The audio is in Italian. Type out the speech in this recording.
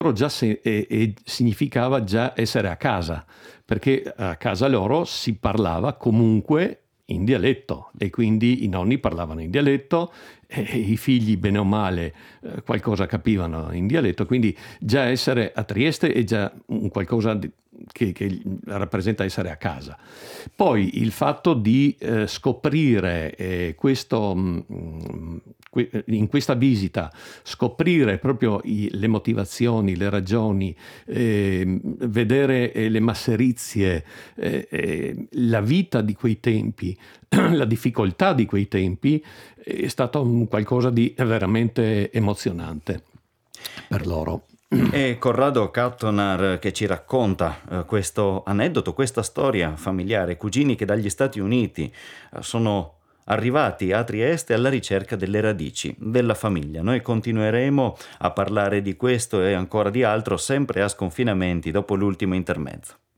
già e significava già essere a casa, perché a casa loro si parlava comunque in dialetto e quindi i nonni parlavano in dialetto e i figli bene o male qualcosa capivano in dialetto, quindi già essere a Trieste è già un qualcosa che rappresenta essere a casa. Poi il fatto di scoprire in questa visita, scoprire proprio le motivazioni, le ragioni, vedere le masserizie, la vita di quei tempi, la difficoltà di quei tempi, è stato un qualcosa di veramente emozionante per loro. È Corrado Cattonar che ci racconta questo aneddoto, questa storia familiare, cugini che dagli Stati Uniti sono arrivati a Trieste alla ricerca delle radici della famiglia. Noi continueremo a parlare di questo e ancora di altro sempre a Sconfinamenti dopo l'ultimo intermezzo.